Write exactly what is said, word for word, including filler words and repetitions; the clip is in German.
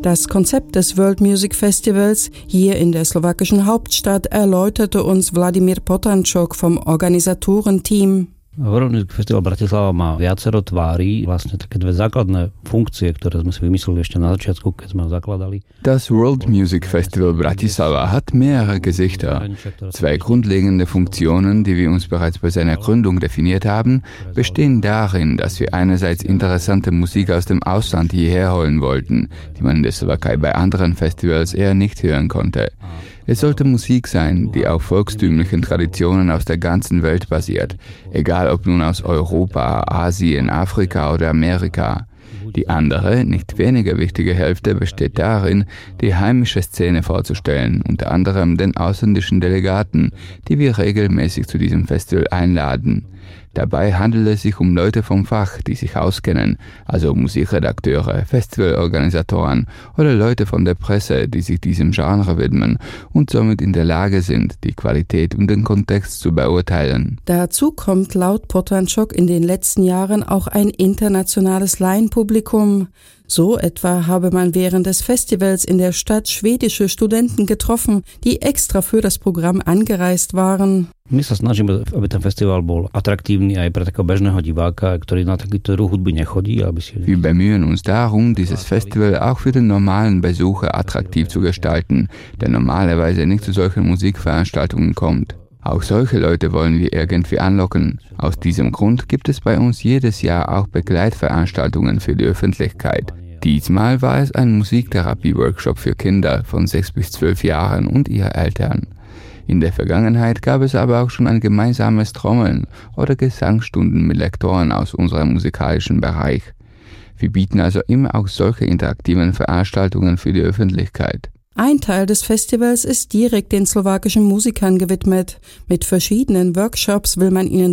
Das Konzept des World Music Festivals hier in der slowakischen Hauptstadt erläuterte uns Vladimír Potančok vom Organisatorenteam. World Music Festival Bratislava má viacero tvári, vlastne také dve základné funkcie, ktoré sme si vymysleli ešte na začiatku, keď sme ho zakladali. Das World Music Festival Bratislava hat mehrere Gesichter. Zwei grundlegende Funktionen, die wir uns bereits bei seiner Gründung definiert haben, bestehen darin, dass wir einerseits interessante Musik aus dem Ausland hierher holen wollten, die man in der Slowakei bei anderen Festivals eher nicht hören konnte. Es sollte Musik sein, die auf volkstümlichen Traditionen aus der ganzen Welt basiert, egal ob nun aus Europa, Asien, Afrika oder Amerika. Die andere, nicht weniger wichtige Hälfte besteht darin, die heimische Szene vorzustellen, unter anderem den ausländischen Delegaten, die wir regelmäßig zu diesem Festival einladen. Dabei handelt es sich um Leute vom Fach, die sich auskennen, also Musikredakteure, Festivalorganisatoren oder Leute von der Presse, die sich diesem Genre widmen und somit in der Lage sind, die Qualität und den Kontext zu beurteilen. Dazu kommt laut Potančok in den letzten Jahren auch ein internationales Laienpublikum. So etwa habe man während des Festivals in der Stadt schwedische Studenten getroffen, die extra für das Programm angereist waren. My sa snažíme, aby ten festival bol atraktívny aj pre takého bežného diváka, ktorý na takýto druh hudby nechodí. Aby si... Wir bemühen uns darum, dieses Festival auch für den normalen Besucher attraktiv zu gestalten, der normalerweise nicht zu solchen Musikveranstaltungen kommt. Auch solche Leute wollen wir irgendwie anlocken. Aus diesem Grund gibt es bei uns jedes Jahr auch Begleitveranstaltungen für die Öffentlichkeit. Diesmal war es ein Musiktherapie-Workshop für Kinder von sechs bis zwölf Jahren und ihre Eltern. In der Vergangenheit gab es aber auch schon ein gemeinsames Trommeln oder Gesangsstunden mit Lektoren aus unserem musikalischen Bereich. Wir bieten also immer auch solche interaktiven Veranstaltungen für die Öffentlichkeit. Ein Teil des Festivals ist direkt den slowakischen Musikern gewidmet. Mit verschiedenen Workshops will man ihnen